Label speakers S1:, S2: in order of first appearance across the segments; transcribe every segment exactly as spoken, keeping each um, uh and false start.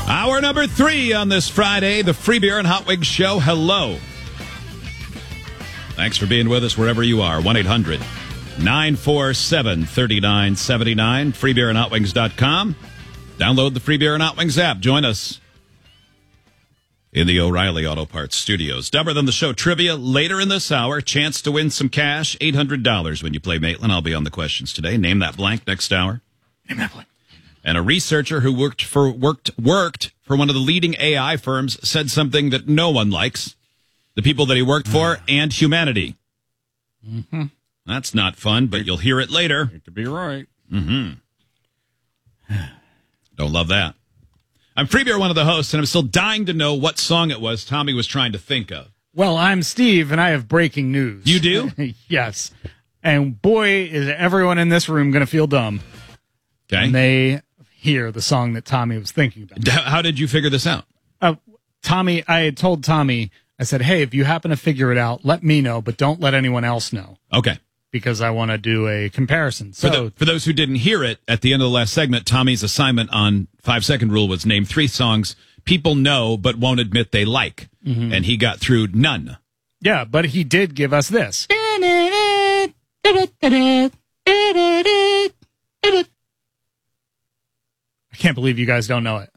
S1: Hour number three on this Friday, the Free Beer and Hot Wings Show. Hello. Thanks for being with us wherever you are. one eight hundred nine four seven three nine seven nine, free beer and hot wings dot com. Download the Free Beer and Hot Wings app. Join us in the O'Reilly Auto Parts studios. Dumber Than the Show trivia later in this hour. Chance to win some cash, eight hundred dollars when you play Maitland. I'll be on the questions today. Name that blank next hour.
S2: Name that blank.
S1: And a researcher who worked for worked worked for one of the leading A I firms said something that no one likes. The people that he worked for and humanity.
S2: Mm-hmm.
S1: That's not fun, but you'll hear it later.
S2: You could be right.
S1: Mm-hmm. Don't love that. I'm Freebeer, one of the hosts, and I'm still dying to know what song it was Tommy was trying to think of.
S3: Well, I'm Steve, and I have breaking news.
S1: You do?
S3: Yes. And boy, is everyone in this room going to feel dumb
S1: Okay.
S3: when they hear the song that Tommy was thinking about.
S1: D- How did you figure this out?
S3: Uh, Tommy, I had told Tommy, I said, hey, if you happen to figure it out, let me know, but don't let anyone else know.
S1: Okay.
S3: Because I want to do a comparison. So,
S1: For, the, for those who didn't hear it, at the end of the last segment, Tommy's assignment on Five Second Rule was name three songs people know but won't admit they like. Mm-hmm. And he got through none.
S3: yeah, but he did give us this. I can't believe you guys don't know it.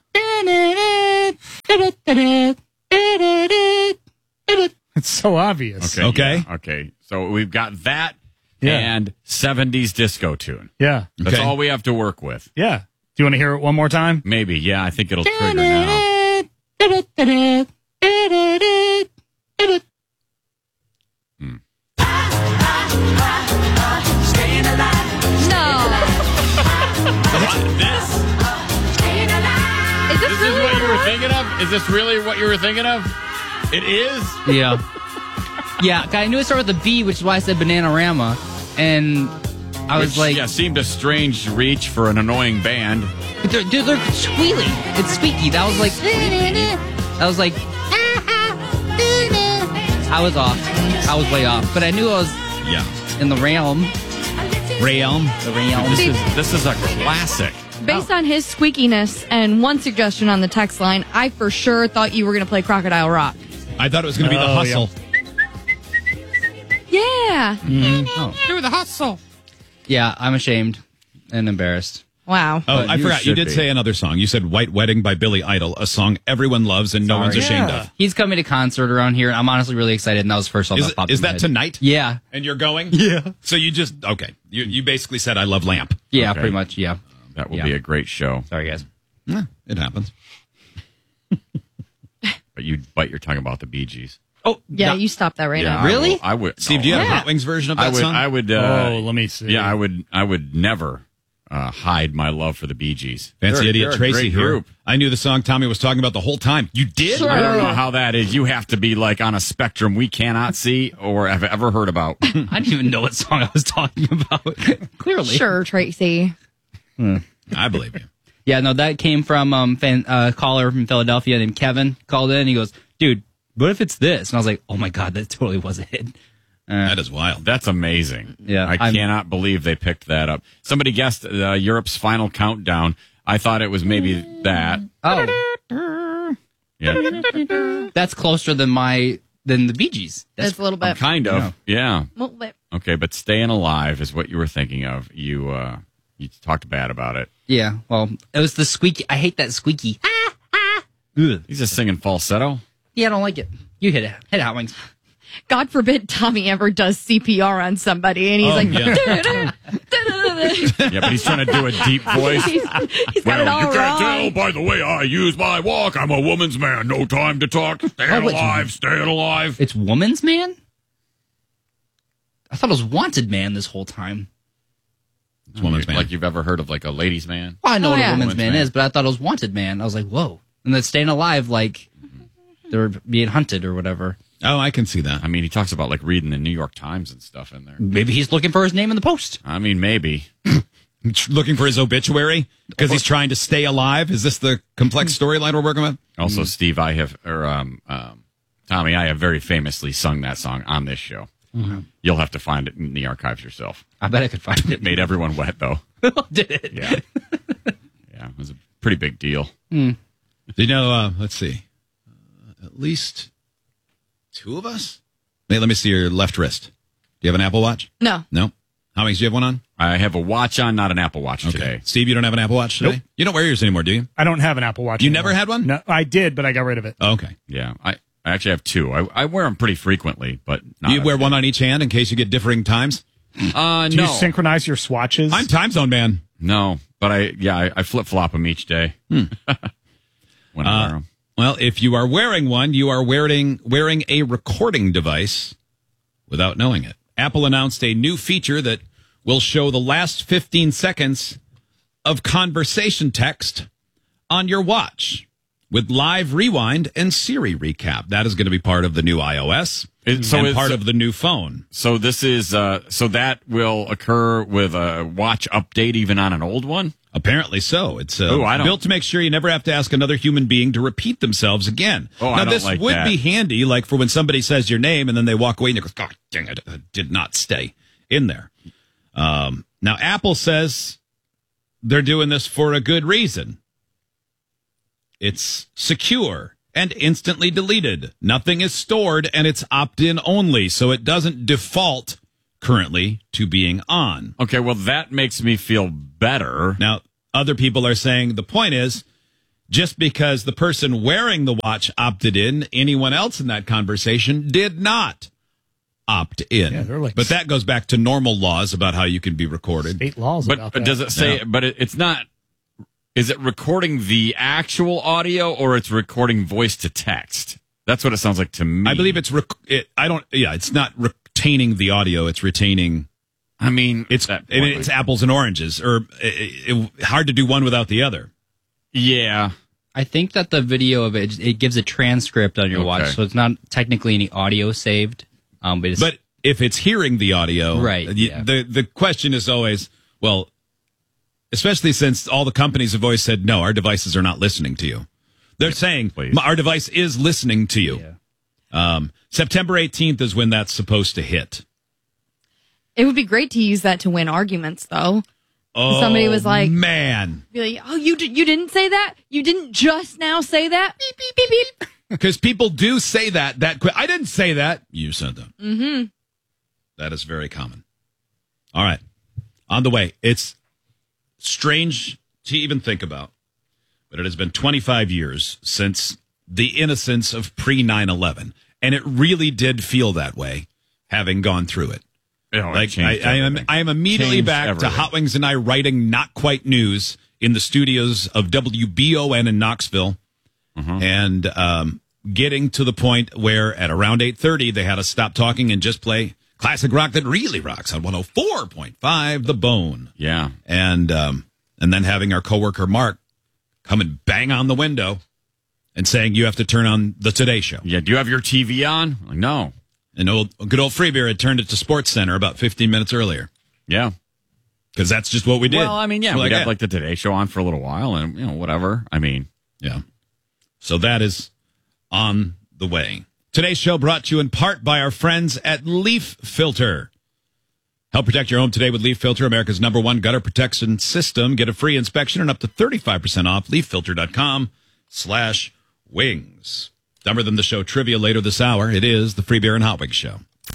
S3: It's so obvious.
S2: Okay.
S1: Okay.
S2: yeah, okay. So we've got that
S3: Yeah.
S2: and seventies disco tune.
S3: Yeah.
S2: That's
S1: Okay.
S2: all we have to work with.
S3: Yeah. Do you want to hear it one more time?
S2: Maybe. Yeah, I think it'll trigger now. Hmm.
S4: No.
S2: This?
S4: Is this,
S2: This
S4: really
S2: is what you
S4: it
S2: were
S4: was?
S2: thinking of? Is this really what you were thinking of? It is?
S5: Yeah. Yeah, I knew it started with a B, which is why I said Bananarama. And I was
S2: Which,
S5: like,
S2: yeah, seemed a strange reach for an annoying band.
S5: but they're, dude, they're squealing. It's squeaky. That was like, that was like, I was off. I was way off. But I knew I was
S1: Yeah.
S5: in the realm.
S1: Realm.
S5: The realm.
S2: This is this is a classic.
S4: Based on his squeakiness and one suggestion on the text line, I for sure thought you were going to play Crocodile Rock.
S1: I thought it was going to be the
S3: Oh, yeah.
S1: hustle.
S4: Yeah.
S5: Oh.
S2: Do the hustle.
S5: Yeah, I'm ashamed and embarrassed.
S4: Wow.
S1: Oh,
S2: But
S1: I
S2: you
S1: forgot. You
S2: should
S1: did
S2: be.
S1: say another song. You said White Wedding by Billy Idol, a song everyone loves and no
S5: Sorry.
S1: one's ashamed
S3: Yeah.
S1: of.
S5: He's coming to concert around here. I'm honestly really excited, and that was the first song
S1: Is,
S5: that popped
S1: is
S5: in my
S1: that
S5: head.
S1: tonight?
S5: Yeah.
S1: And you're going?
S5: Yeah.
S1: So you just, okay. You you basically said, I love Lamp.
S5: Yeah,
S2: Okay.
S5: pretty much, yeah.
S2: That will
S5: Yeah.
S2: be a great show.
S5: Sorry, guys.
S1: Yeah, it happens.
S2: But you bite your tongue about the Bee Gees.
S5: Oh,
S4: Yeah,
S5: no.
S4: you stop that right
S2: Yeah,
S4: now.
S2: I
S5: Really?
S2: will- I would.
S1: Steve,
S2: no,
S1: do you have
S4: Yeah.
S1: a Hot Wings version of that
S2: I would.
S1: song?
S2: I would. Uh,
S3: Oh, let me see.
S2: Yeah, I would. I would never uh, hide my love for the Bee Gees.
S1: Fancy
S2: They're-
S1: Idiot
S2: they're a
S1: Tracy
S2: great
S1: here.
S2: group.
S1: I knew the song Tommy was talking about the whole time. You did?
S4: Sure.
S2: I don't know how that is. You have to be like on a spectrum we cannot see or have ever heard about.
S5: I didn't even know what song I was talking about. Clearly.
S4: Sure, Tracy.
S1: I believe you.
S5: Yeah, no, that came from um fan, uh, caller from Philadelphia named Kevin. Called in. He goes, dude, what if it's this? And I was like, oh my God, that totally was a hit.
S1: That is wild.
S2: That's amazing.
S5: Yeah,
S2: I
S5: I'm-
S2: cannot believe they picked that up. Somebody guessed uh, Europe's Final Countdown. I thought it was maybe that.
S5: Oh,
S2: Yeah,
S5: that's closer than my than the Bee Gees.
S4: That's a little bit.
S2: kind of. Yeah.
S4: A little bit.
S2: Okay, but Staying Alive is what you were thinking of. You uh, you talked bad about it.
S5: Yeah, well, it was the squeaky. I hate that squeaky. Ugh.
S2: He's just singing falsetto.
S5: Yeah, I don't like it. You hit it. Hit it, Hot Wings.
S4: God forbid Tommy ever does C P R on somebody and he's
S1: Oh,
S4: like,
S1: yeah.
S2: Yeah, but he's trying to do a deep voice.
S4: he's, he's got it all
S2: you can't
S4: wrong.
S2: tell by the way I use my walk. I'm a woman's man. No time to talk. Staying
S5: Oh, wait.
S2: alive. Staying alive.
S5: It's Woman's Man? I thought it was Wanted Man this whole time.
S1: It's Woman's Man.
S2: Like you've ever heard of like a ladies' man?
S5: Well, I know
S4: Oh,
S5: what
S4: yeah.
S5: a Woman's
S2: Woman's
S5: Man,
S2: Man.
S5: is, but I thought it was Wanted Man. I was like, whoa. And then Staying Alive, like, they were being hunted or whatever.
S1: Oh, I can see that.
S2: I mean, he talks about like reading the New York Times and stuff in there.
S5: Maybe he's looking for his name in the post.
S2: I mean, maybe.
S1: Looking for his obituary because he's trying to stay alive. Is this the complex storyline we're working with?
S2: Also, Steve, I have, or um, um, Tommy, I have very famously sung that song on this show.
S5: Mm-hmm.
S2: You'll have to find it in the archives yourself.
S5: I bet I could find
S2: It
S5: it.
S2: made everyone wet, though.
S5: Did it?
S2: Yeah. Yeah, it was a pretty big deal.
S5: Mm.
S1: You know, uh, let's see. Uh, at least two of us? Hey, let me see your left wrist. Do you have an Apple Watch?
S4: No.
S1: No? How many do you have one on?
S2: I have a watch on, not an Apple Watch
S1: Okay.
S2: today.
S1: Steve, you don't have an Apple Watch today?
S3: Nope.
S1: You don't wear yours anymore, do you?
S3: I don't have an Apple Watch.
S1: You
S3: anymore.
S1: never had one?
S3: No, I did, but I got rid of it.
S1: Oh, okay.
S2: Yeah, I, I actually have two. I, I wear them pretty frequently, but not
S1: You wear
S2: every
S1: one
S2: day.
S1: on each hand in case you get differing times?
S2: Uh,
S3: Do
S2: no.
S3: you synchronize your swatches?
S1: I'm time zone man.
S2: No, but I yeah, I, I flip flop them each day
S1: Hmm.
S2: when I wear them.
S1: Well, if you are wearing one, you are wearing wearing a recording device without knowing it. Apple announced a new feature that will show the last fifteen seconds of conversation text on your watch with live rewind and Siri recap. That is going to be part of the new iOS
S2: It- so
S1: and
S2: it's-
S1: part of the new phone.
S2: So this is uh, so that will occur with a watch update even on an old one.
S1: Apparently so. It's uh,
S2: Ooh, I don't-
S1: built to make sure you never have to ask another human being to repeat themselves again.
S2: Oh, I
S1: now,
S2: don't
S1: this
S2: like
S1: would
S2: that.
S1: be handy, like for when somebody says your name and then they walk away and you go, God dang it, it did not stay in there. Um, now, Apple says they're doing this for a good reason. It's secure and instantly deleted. Nothing is stored and it's opt-in only, so it doesn't default currently to being on.
S2: Okay, well that makes me feel better.
S1: Now, other people are saying the point is just because the person wearing the watch opted in, anyone else in that conversation did not opt in.
S3: Yeah, they're like-
S1: but that goes back to normal laws about how you can be recorded.
S3: State laws
S2: But,
S3: about
S2: but
S3: that.
S2: does it say?
S1: Yeah.
S2: But it, it's not. Is it recording the actual audio or it's recording voice to text? That's what it sounds like to me.
S1: I believe it's rec- it, I don't yeah, it's not retaining the audio, it's retaining
S2: I mean,
S1: it's
S2: that
S1: I mean,
S2: point
S1: it's
S2: would-
S1: apples and oranges or it, it, hard to do one without the other.
S2: Yeah.
S5: I think that the video of it, it gives a transcript on your
S2: Okay.
S5: watch, so it's not technically any audio saved. Um, but it's,
S1: But if it's hearing the audio,
S5: Right,
S1: y-
S5: yeah.
S1: the the question is always, well, especially since all the companies have always said, no, our devices are not listening to you. They're saying,
S2: please.
S1: our device is listening to you.
S5: Yeah.
S1: Um, September eighteenth is when that's supposed to hit.
S4: It would be great to use that to win arguments, though.
S1: Oh,
S4: Somebody was like-
S1: man.
S4: Be like, oh, you di- you didn't say that? You didn't just now say that? Beep, beep, beep, beep.
S1: Because people do say that that quick. I didn't say that. You said that. Mm-hmm. That is very common. All right. On the way. It's strange to even think about, but it has been twenty-five years since the innocence of pre nine eleven. And it really did feel that way, having gone through it.
S2: Oh, it
S1: Like I,
S2: changed
S1: I am,
S2: everything.
S1: I am immediately
S2: Changed
S1: back
S2: everything.
S1: to Hot Wings and I writing Not Quite News in the studios of W B O N in Knoxville,
S2: Mm-hmm.
S1: and um, getting to the point where at around eight thirty they had to stop talking and just play classic rock that really rocks on one hundred four point five The Bone,
S2: Yeah.
S1: and um, and then having our coworker Mark come and bang on the window and saying you have to turn on the Today Show.
S2: Yeah. Do you have your T V on? Like, no.
S1: And old good old Freebeer had turned it to Sports Center about fifteen minutes earlier.
S2: Yeah.
S1: Because that's just what we did.
S2: Well, I mean, yeah,
S1: We're
S2: we'd
S1: like,
S2: have like the Today Show on for a little while, and you know, whatever. I mean,
S1: yeah. So that is on the way. Today's show brought to you in part by our friends at Leaf Filter. Help protect your home today with Leaf Filter, America's number one gutter protection system. Get a free inspection and up to thirty-five percent off. leaf filter dot com slash wings. Dumber than the show trivia later this hour. It is the Free Beer and Hot Wings Show.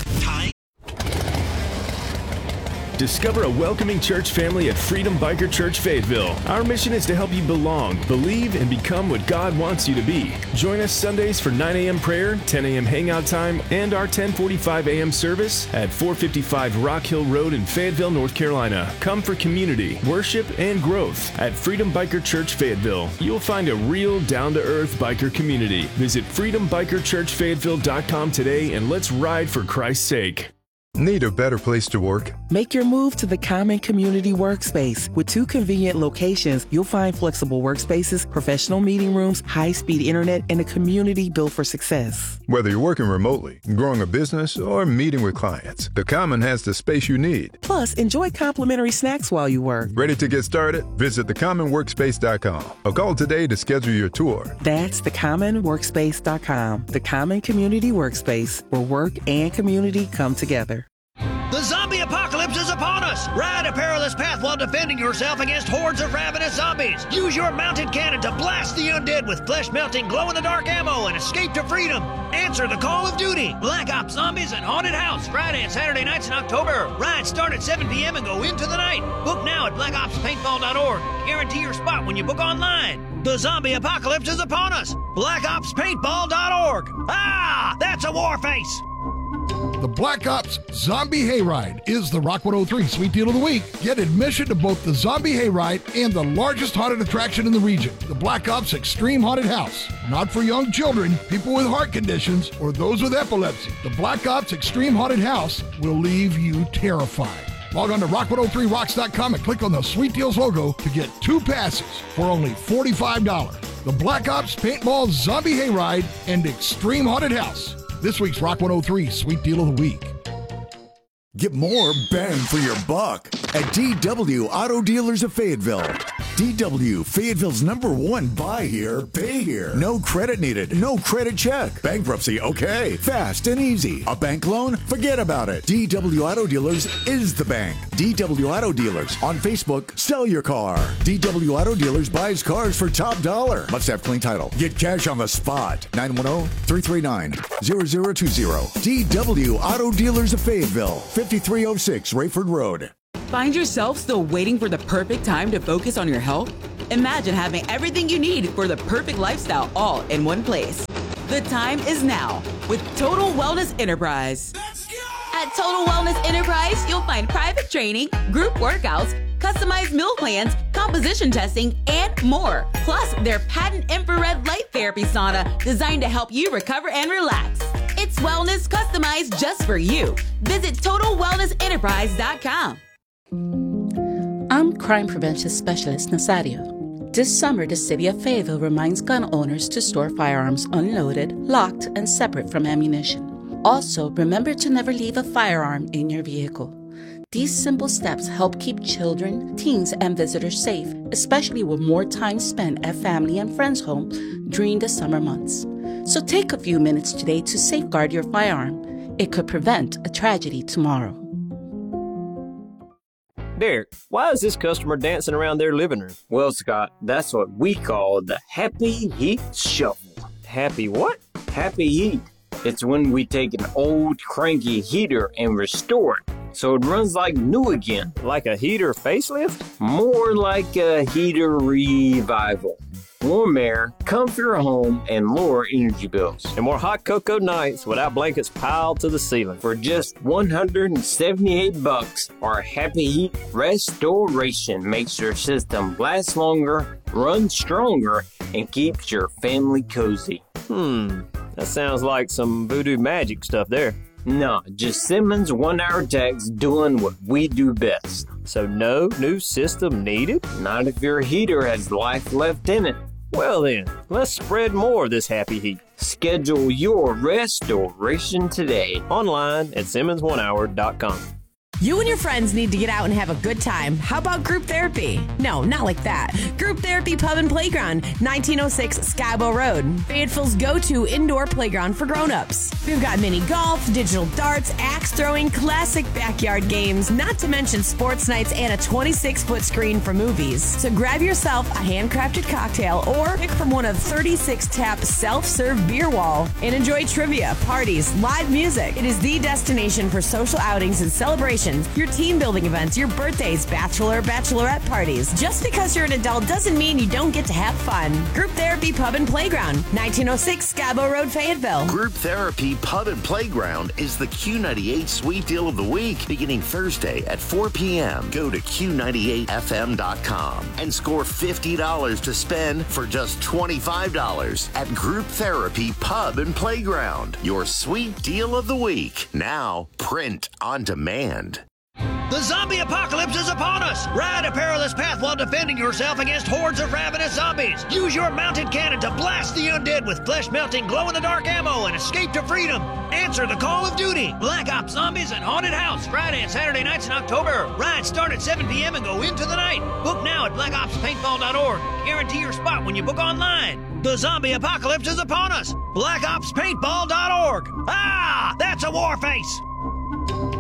S6: Discover a welcoming church family at Freedom Biker Church Fayetteville. Our mission is to help you belong, believe, and become what God wants you to be. Join us Sundays for nine a.m. prayer, ten a.m. hangout time, and our ten forty-five a.m. service at four fifty-five Rock Hill Road in Fayetteville, North Carolina. Come for community, worship, and growth at Freedom Biker Church Fayetteville. You'll find a real down-to-earth biker community. Visit freedom biker church fayetteville dot com today and let's ride for Christ's sake.
S7: Need a better place to work?
S8: Make your move to the Common Community Workspace. With two convenient locations, you'll find flexible workspaces, professional meeting rooms, high-speed internet, and a community built for success.
S7: Whether you're working remotely, growing a business, or meeting with clients, The Common has the space you need.
S8: Plus, enjoy complimentary snacks while you work.
S7: Ready to get started? Visit the common workspace dot com or call today to schedule your tour.
S8: That's the common workspace dot com. The Common Community Workspace, where work and community come together.
S9: The zombie apocalypse is upon us! us. Ride a perilous path while defending yourself against hordes of ravenous zombies. Use your mounted cannon to blast the undead with flesh-melting, glow-in-the-dark ammo and escape to freedom. Answer the call of duty. Black Ops Zombies and Haunted House, Friday and Saturday nights in October. Rides start at seven p.m. and go into the night. Book now at black ops paintball dot org. Guarantee your spot when you book online. The zombie apocalypse is upon us. black ops paintball dot org. Ah, that's a war face.
S10: The Black Ops Zombie Hayride is the Rock one oh three Sweet Deal of the Week. Get admission to both the Zombie Hayride and the largest haunted attraction in the region, the Black Ops Extreme Haunted House. Not for young children, people with heart conditions, or those with epilepsy. The Black Ops Extreme Haunted House will leave you terrified. Log on to rock one oh three rocks dot com and click on the Sweet Deals logo to get two passes for only forty-five dollars. The Black Ops Paintball Zombie Hayride and Extreme Haunted House. This week's Rock one oh three Sweet Deal of the Week.
S11: Get more bang for your buck at D W Auto Dealers of Fayetteville. D W, Fayetteville's number one buy here, pay here. No credit needed, no credit check. Bankruptcy, okay. Fast and easy. A bank loan? Forget about it. D W Auto Dealers is the bank. D W Auto Dealers. On Facebook, sell your car. D W Auto Dealers buys cars for top dollar. Must have clean title. Get cash on the spot. nine one zero, three three nine, zero zero two zero. D W Auto Dealers of Fayetteville. fifty-three oh six Rayford Road.
S12: Find yourself still waiting for the perfect time to focus on your health? Imagine having everything you need for the perfect lifestyle all in one place. The time is now with Total Wellness Enterprise. At Total Wellness Enterprise, you'll find private training, group workouts, customized meal plans, composition testing, and more. Plus, their patent infrared light therapy sauna designed to help you recover and relax. It's wellness customized just for you. Visit total wellness enterprise dot com.
S13: I'm Crime Prevention Specialist Nazario. This summer, the City of Fayetteville reminds gun owners to store firearms unloaded, locked, and separate from ammunition. Also, remember to never leave a firearm in your vehicle. These simple steps help keep children, teens, and visitors safe, especially with more time spent at family and friends' home during the summer months. So take a few minutes today to safeguard your firearm. It could prevent a tragedy tomorrow.
S14: Derek, why is this customer dancing around their living room?
S15: Well, Scott, that's what we call the Happy Heat Shuffle.
S14: Happy what?
S15: Happy Heat. It's when we take an old cranky heater and restore it so it runs like new again.
S14: Like a heater facelift?
S15: More like a heater revival. Warm air, comfier home, and lower energy bills.
S14: And more hot cocoa nights without blankets piled to the ceiling.
S15: For just one hundred seventy-eight bucks, our Happy Heat Restoration makes your system last longer, run stronger, and keeps your family cozy.
S14: Hmm, that sounds like some voodoo magic stuff there.
S15: No, just Simmons one-hour techs doing what we do best.
S14: So no new system needed?
S15: Not if your heater has life left in it.
S14: Well then, let's spread more of this Happy Heat.
S15: Schedule your restoration today.
S14: Online at simmons one hour dot com.
S16: You and your friends need to get out and have a good time. How about group therapy? No, not like that. Group Therapy Pub and Playground, nineteen oh six Skybo Road. Fayetteville's go-to indoor playground for grown-ups. We've got mini golf, digital darts, axe throwing, classic backyard games, not to mention sports nights and a twenty-six foot screen for movies. So grab yourself a handcrafted cocktail or pick from one of thirty-six tap self-serve beer wall and enjoy trivia, parties, live music. It is the destination for social outings and celebrations, your team building events, your birthdays, bachelor, bachelorette parties. Just because you're an adult doesn't mean you don't get to have fun. Group Therapy Pub and Playground, nineteen oh six Skybo Road, Fayetteville.
S17: Group Therapy Pub and Playground is the Q ninety-eight Sweet Deal of the Week, beginning Thursday at four p.m. Go to Q ninety-eight F M dot com and score fifty dollars to spend for just twenty-five dollars at Group Therapy Pub and Playground. Your Sweet Deal of the Week, now print on demand.
S9: The zombie apocalypse is upon us! Ride a perilous path while defending yourself against hordes of ravenous zombies. Use your mounted cannon to blast the undead with flesh-melting, glow-in-the-dark ammo and escape to freedom. Answer the call of duty. Black Ops Zombies and Haunted House, Friday and Saturday nights in October. Rides start at seven p.m. and go into the night. Book now at black ops paintball dot org. Guarantee your spot when you book online. The zombie apocalypse is upon us. black ops paintball dot org. Ah, that's a war face!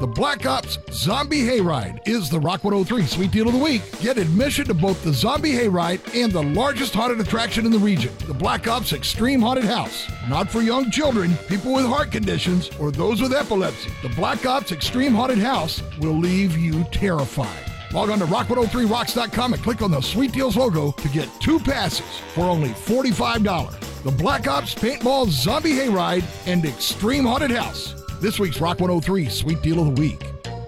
S10: The Black Ops Zombie Hayride is the Rock one oh three Sweet Deal of the Week. Get admission to both the Zombie Hayride and the largest haunted attraction in the region, the Black Ops Extreme Haunted House. Not for young children, people with heart conditions, or those with epilepsy. The Black Ops Extreme Haunted House will leave you terrified. Log on to rock one oh three rocks dot com and click on the Sweet Deals logo to get two passes for only forty-five dollars. The Black Ops Paintball Zombie Hayride and Extreme Haunted House. This week's Rock one oh three Sweet Deal of the Week.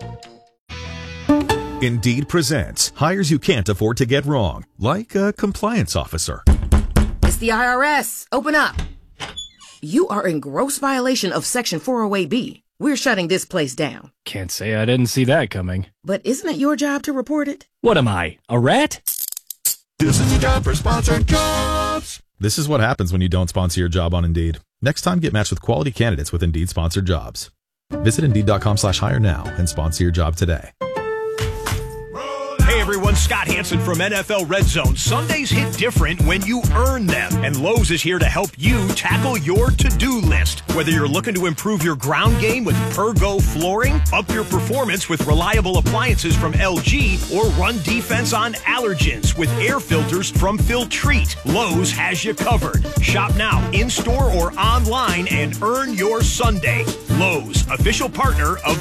S18: Indeed presents hires you can't afford to get wrong, like a compliance officer.
S19: It's the I R S. Open up. You are in gross violation of Section four oh eight B. We're shutting this place down.
S20: Can't say I didn't see that coming.
S19: But isn't it your job to report it?
S20: What am I, a rat?
S21: This is your job for sponsored jobs.
S22: This is what happens when you don't sponsor your job on Indeed. Next time, get matched with quality candidates with Indeed sponsored jobs. Visit Indeed.com slash hire now and sponsor your job today.
S23: Hey everyone, Scott Hansen from N F L Red Zone. Sundays hit different when you earn them, and Lowe's is here to help you tackle your to-do list. Whether you're looking to improve your ground game with Pergo flooring, up your performance with reliable appliances from L G, or run defense on allergens with air filters from Filtrete, Lowe's has you covered. Shop now, in-store or online, and earn your Sunday. Lowe's, official partner of